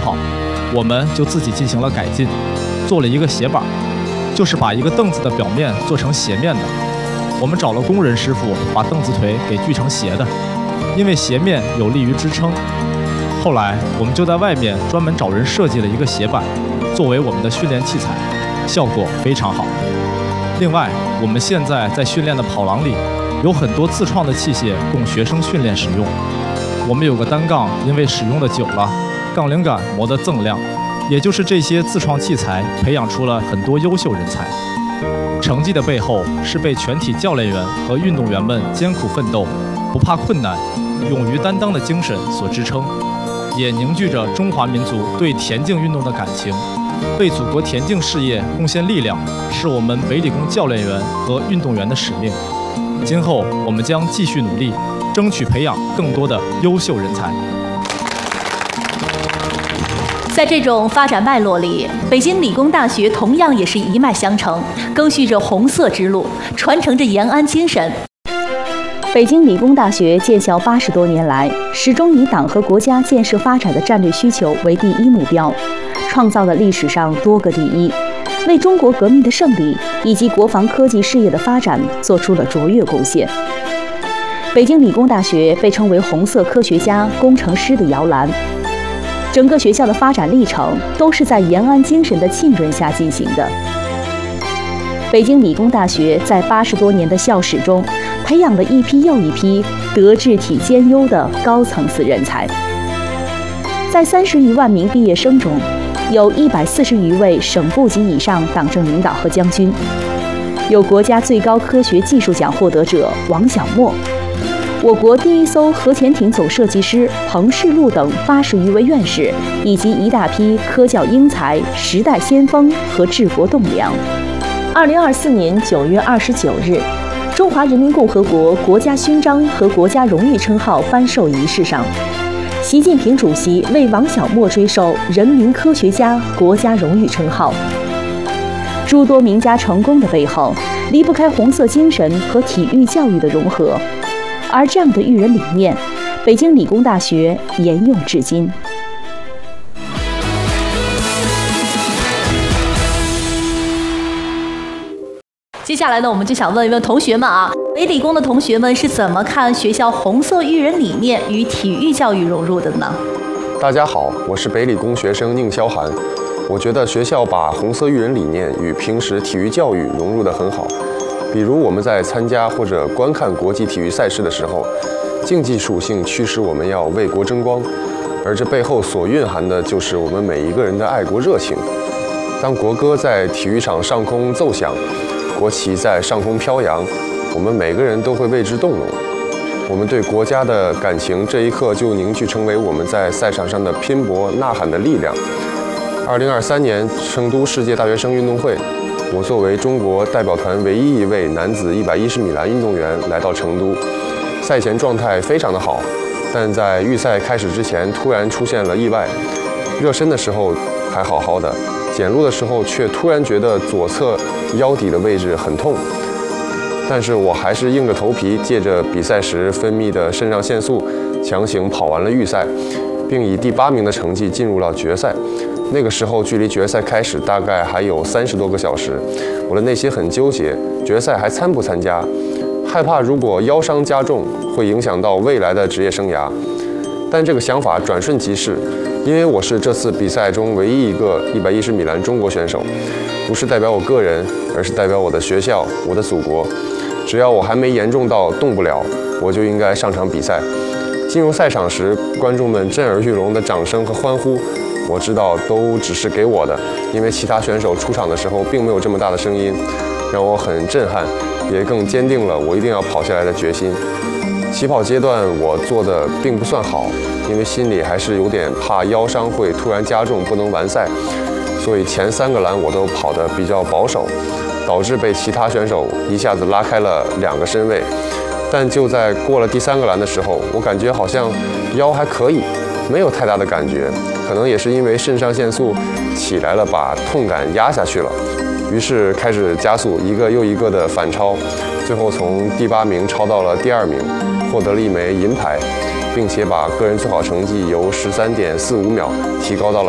好，我们就自己进行了改进，做了一个斜板，就是把一个凳子的表面做成斜面的。我们找了工人师傅把凳子腿给锯成斜的，因为斜面有利于支撑。后来我们就在外面专门找人设计了一个斜板，作为我们的训练器材，效果非常好。另外，我们现在在训练的跑廊里有很多自创的器械供学生训练使用。我们有个单杠，因为使用的久了，杠铃杆磨得锃亮，也就是这些自创器材培养出了很多优秀人才。成绩的背后是被全体教练员和运动员们艰苦奋斗、不怕困难、勇于担当的精神所支撑，也凝聚着中华民族对田径运动的感情。为祖国田径事业贡献力量，是我们北理工教练员和运动员的使命。今后我们将继续努力，争取培养更多的优秀人才。 在这种发展脉络里，北京理工大学同样也是一脉相承，更续着红色之路，传承着延安精神。北京理工大学建校80多年来，始终以党和国家建设发展的战略需求为第一目标，创造了历史上多个第一，为中国革命的胜利以及国防科技事业的发展做出了卓越贡献。北京理工大学被称为红色科学家、工程师的摇篮，整个学校的发展历程都是在延安精神的浸润下进行的。北京理工大学在80多年的校史中，培养了一批又一批德智体兼优的高层次人才。在30余万名毕业生中，有140余位省部级以上党政领导和将军，有国家最高科学技术奖获得者王小莫，我国第一艘核潜艇总设计师彭世禄等80余位院士，以及一大批科教英才、时代先锋和治国栋梁。2024年9月29日，中华人民共和国国家勋章和国家荣誉称号颁授仪式上，习近平主席为王小莫追授人民科学家国家荣誉称号。诸多名家成功的背后，离不开红色精神和体育教育的融合，而这样的育人理念，北京理工大学沿用至今。接下来呢，我们就想问一问同学们啊，北理工的同学们是怎么看学校红色育人理念与体育教育融入的呢？ 大家好，我是北理工学生宁霄涵。我觉得学校把红色育人理念与平时体育教育融入得很好。比如我们在参加或者观看国际体育赛事的时候，竞技属性驱使我们要为国争光，而这背后所蕴含的就是我们每一个人的爱国热情。当国歌在体育场上空奏响，国旗在上空飘扬，我们每个人都会为之动容。我们对国家的感情这一刻就凝聚成为我们在赛场上的拼搏呐喊的力量。2023年成都世界大学生运动会，我作为中国代表团唯一一位男子110米栏运动员来到成都，赛前状态非常的好，但在预赛开始之前突然出现了意外。热身的时候还好好的，检录的时候却突然觉得左侧腰底的位置很痛，但是我还是硬着头皮，借着比赛时分泌的肾上腺素，强行跑完了预赛，并以第8名的成绩进入了决赛。那个时候距离决赛开始大概还有30多个小时，我的内心很纠结，决赛还参不参加？害怕如果腰伤加重，会影响到未来的职业生涯。但这个想法转瞬即逝，因为我是这次比赛中唯一一个110米栏中国选手，不是代表我个人，而是代表我的学校、我的祖国。只要我还没严重到动不了，我就应该上场比赛。进入赛场时，观众们震耳欲聋的掌声和欢呼，我知道都只是给我的，因为其他选手出场的时候并没有这么大的声音，让我很震撼，也更坚定了我一定要跑下来的决心。起跑阶段我做的并不算好，因为心里还是有点怕腰伤会突然加重，不能完赛，所以前3个栏我都跑得比较保守，导致被其他选手一下子拉开了2个身位。但就在过了第3个栏的时候，我感觉好像腰还可以，没有太大的感觉，可能也是因为肾上腺素起来了，把痛感压下去了。于是开始加速，一个又一个的反超，最后从第8名超到了第2名，获得了1枚银牌，并且把个人最好成绩由13.45秒提高到了